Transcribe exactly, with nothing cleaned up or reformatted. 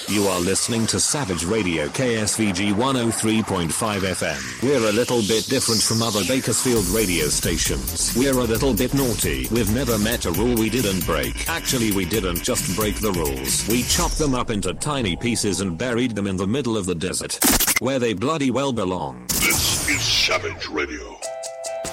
You are listening to Savage Radio K S V G one oh three point five F M. We're a little bit different from other Bakersfield radio stations. We're a little bit naughty. We've never met a rule we didn't break. Actually, we didn't just break the rules. We chopped them up into tiny pieces and buried them in the middle of the desert, where they bloody well belong. This is Savage Radio.